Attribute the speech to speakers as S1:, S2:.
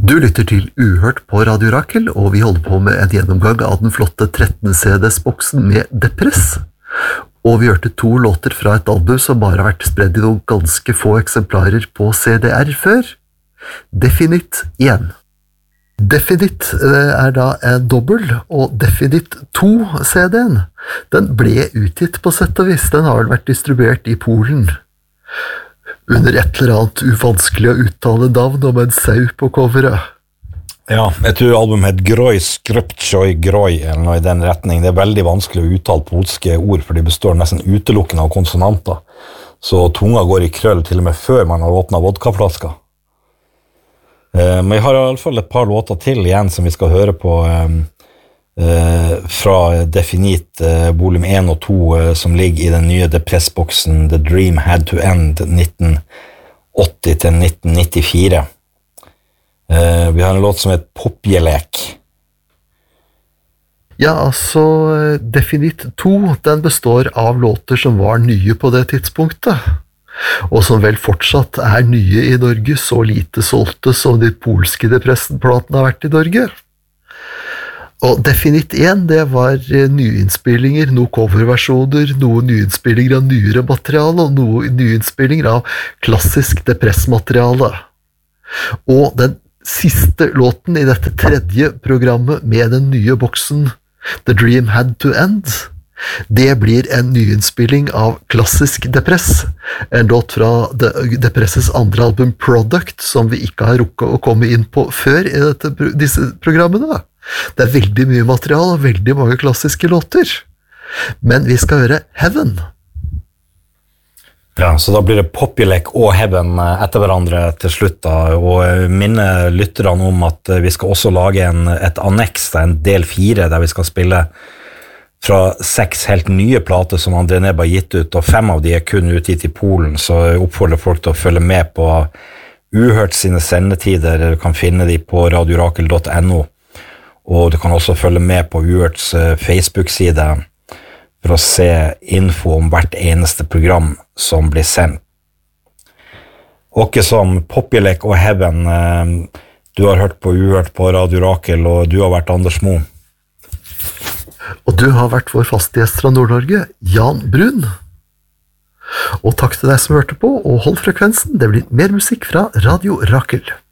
S1: Du lytter til Uhørt på Radio Rakel, og vi holder på med en gjennomgang av den flotte 13 CDs-boksen med Depress. Og vi hørte 2 låter fra et album som bare har vært spredd i noen ganske få eksemplarer på CDR før. Definite 1. Definite da en dobbel, og Definite 2 CD-en, den ble utgitt på sett og vis. Den har vel vært distribuert i Polen. Under et eller annet uvanskelig å uttale navn om en sau på coveret.
S2: Ja, jeg tror albumet het Groj Skrptjoj Groj, eller noe i den retning. Det er veldig vanskelig å uttale polske ord, for de består nesten utelukkende av konsonanter. Så tunga går i krøll til og med før man har åpnet vodkaflaska. Men jeg har i alle fall et par låter til igjen som vi skal høre på fra Definite volum 1 og 2 som ligger i den nye Depress-boksen The Dream Had to End 1980 til 1994. Vi har en låt som heter Popjelek.
S1: Ja, altså Definite 2, den består av låter som var nye på det tidspunktet, og som vel fortsatt er nye i Norge, så lite solgte som de polske Depressen-platene har vært i Norge. Og Definite 1, det var nyinnspillinger, noen coverversjoner, noen nyinnspillinger av nyere materiale, og noen nyinnspillinger av klassisk Depress-materiale. Og den siste låten i dette 3. programmet med den nye boksen The Dream Had to End, det blir en nyinnspilling av klassisk Depress, en låt fra Depresses andre album Product, som vi ikke har rukket å komme inn på før i disse programmene. Det er veldig mye materiale og veldig mange klassiske låter. Men vi skal høre Heaven.
S2: Ja, så da blir det Popjelek og Heaven etter hverandre til slutt da, og minne lytterne om at vi skal også lage et anneks, en del 4, der vi skal spille fra 6 helt nye plater som André Neb har gitt ut, og 5 av de er kun utgitt i Polen, så jeg oppfordrer folk til å følge med på Uhørt sine sendetider. Du kan finne de på radiorakel.no. Og du kan også følge med på Uhørts Facebook-side for å se info om hvert eneste program som blir sendt. Åkke som Popjelek og Heaven, du har hørt på Uhørt på Radio Rakel, og du har vært Anders Mo.
S1: Og du har vært vår faste gjest fra Nord-Norge, Jan Brun. Og takk til deg som hørte på, og hold frekvensen, det blir mer musikk fra Radio Rakel.